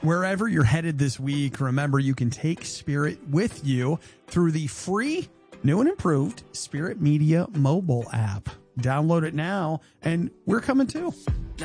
Wherever you're headed this week, remember you can take Spirit with you through the free, new and improved Spirit Media mobile app. Download it now, and we're coming too.